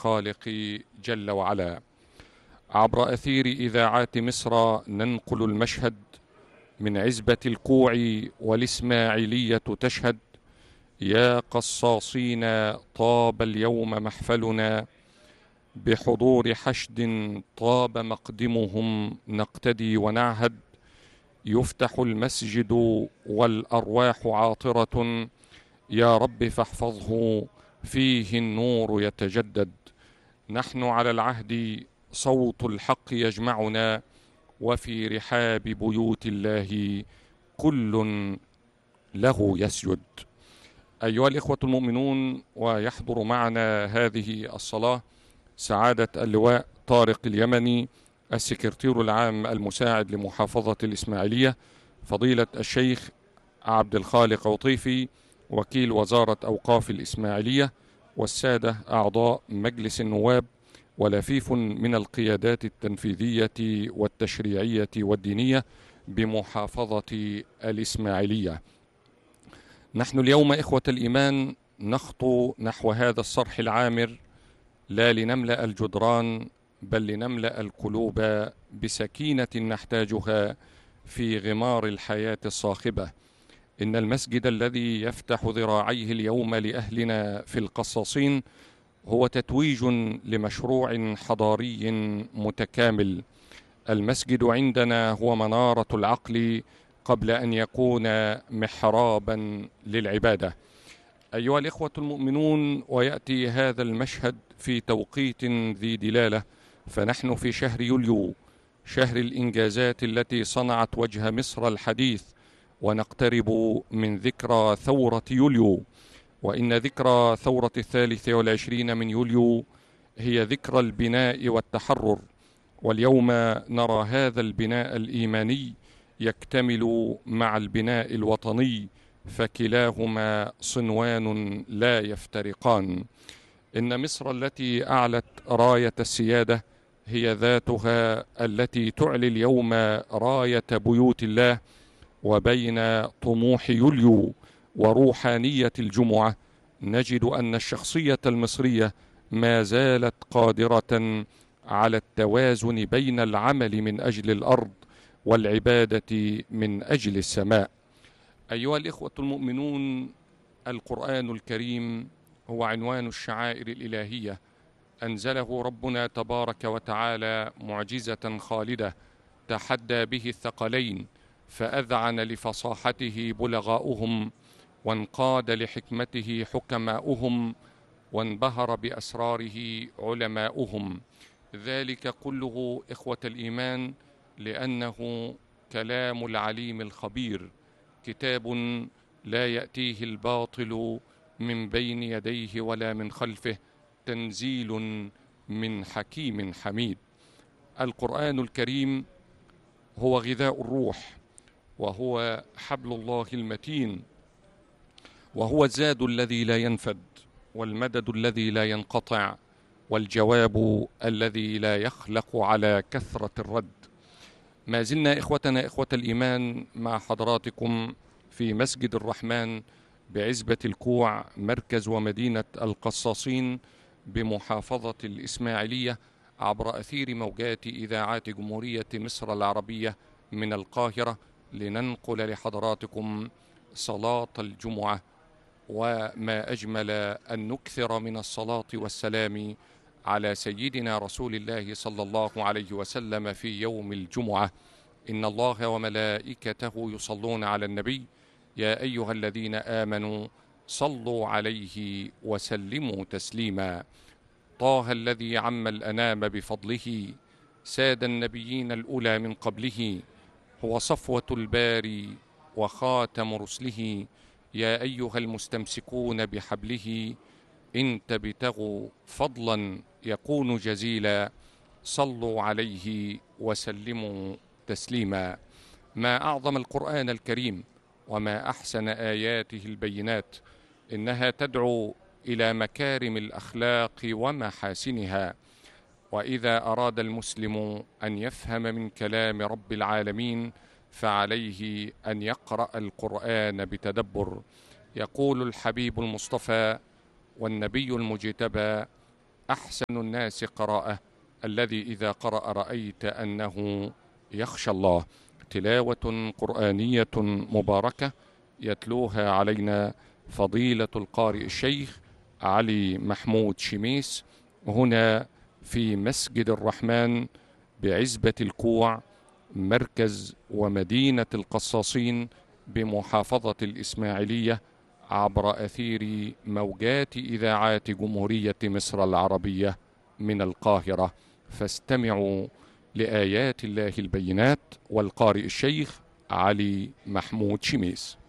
الخالق جل وعلا. عبر أثير إذاعات مصر ننقل المشهد من عزبة الكوع والإسماعيلية تشهد: يا قصاصين طاب اليوم محفلنا، بحضور حشد طاب مقدمهم نقتدي ونعهد. يفتح المسجد والأرواح عاطرة، يا رب فاحفظه فيه النور يتجدد. نحن على العهد صوت الحق يجمعنا، وفي رحاب بيوت الله كل له يسجد. أيها الإخوة المؤمنون، ويحضر معنا هذه الصلاة سعادة اللواء طارق اليمني السكرتير العام المساعد لمحافظة الإسماعيلية، فضيلة الشيخ عبد الخالق عطيفي وكيل وزارة أوقاف الإسماعيلية، والسادة أعضاء مجلس النواب، ولفيف من القيادات التنفيذية والتشريعية والدينية بمحافظة الإسماعيلية. نحن اليوم إخوة الإيمان نخطو نحو هذا الصرح العامر، لا لنملأ الجدران بل لنملأ القلوب بسكينة نحتاجها في غمار الحياة الصاخبة. إن المسجد الذي يفتح ذراعيه اليوم لأهلنا في القصاصين هو تتويج لمشروع حضاري متكامل. المسجد عندنا هو منارة العقل قبل أن يكون محرابا للعبادة. أيها الإخوة المؤمنون، ويأتي هذا المشهد في توقيت ذي دلالة، فنحن في شهر يوليو، شهر الإنجازات التي صنعت وجه مصر الحديث، ونقترب من ذكرى ثورة يوليو. وإن ذكرى ثورة 23 من يوليو هي ذكرى البناء والتحرر، واليوم نرى هذا البناء الإيماني يكتمل مع البناء الوطني، فكلاهما صنوان لا يفترقان. إن مصر التي أعلت راية السيادة هي ذاتها التي تعلي اليوم راية بيوت الله. وبين طموح يوليو وروحانية الجمعة نجد أن الشخصية المصرية ما زالت قادرة على التوازن بين العمل من أجل الأرض والعبادة من أجل السماء. أيها الإخوة المؤمنون، القرآن الكريم هو عنوان الشعائر الإلهية، أنزله ربنا تبارك وتعالى معجزة خالدة تحدى به الثقلين، فأذعن لفصاحته بلغاؤهم، وانقاد لحكمته حكماؤهم، وانبهر بأسراره علماؤهم. ذلك كله إخوة الإيمان لأنه كلام العليم الخبير، كتاب لا يأتيه الباطل من بين يديه ولا من خلفه، تنزيل من حكيم حميد. القرآن الكريم هو غذاء الروح، وهو حبل الله المتين، وهو الزاد الذي لا ينفد، والمدد الذي لا ينقطع، والجواب الذي لا يخلق على كثرة الرد. ما زلنا إخوتنا إخوة الإيمان مع حضراتكم في مسجد الرحمن بعزبة الكوع، مركز ومدينة القصاصين بمحافظة الإسماعيلية، عبر أثير موجات إذاعات جمهورية مصر العربية من القاهرة، لننقل لحضراتكم صلاة الجمعة. وما أجمل أن نكثر من الصلاة والسلام على سيدنا رسول الله صلى الله عليه وسلم في يوم الجمعة. إن الله وملائكته يصلون على النبي، يا أيها الذين آمنوا صلوا عليه وسلموا تسليما. طه الذي عم الأنام بفضله، ساد النبيين الأولى من قبله، هو صفوة الباري وخاتم رسله. يا أيها المستمسكون بحبله، إن تبتغوا فضلا يكون جزيلا، صلوا عليه وسلموا تسليما. ما أعظم القرآن الكريم، وما أحسن آياته البينات، إنها تدعو إلى مكارم الأخلاق ومحاسنها. وإذا أراد المسلم أن يفهم من كلام رب العالمين فعليه أن يقرأ القرآن بتدبر. يقول الحبيب المصطفى والنبي المجتبى: أحسن الناس قراءة الذي إذا قرأ رأيت أنه يخشى الله. تلاوة قرآنية مباركة يتلوها علينا فضيلة القارئ الشيخ علي محمود شميس هنا في مسجد الرحمن بعزبة الكوع، مركز ومدينة القصاصين بمحافظة الإسماعيلية، عبر أثير موجات إذاعات جمهورية مصر العربية من القاهرة. فاستمعوا لآيات الله البينات والقارئ الشيخ علي محمود شميس.